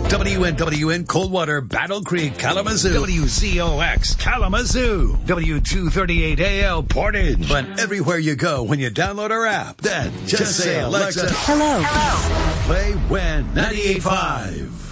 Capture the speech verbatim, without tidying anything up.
W N W N Coldwater, Battle Creek, Kalamazoo. W Z O X Kalamazoo. W two thirty-eight A L Portage. But everywhere you go when you download our app, then just, just say, Alexa, hello. Hello. Play W E N ninety-eight point five.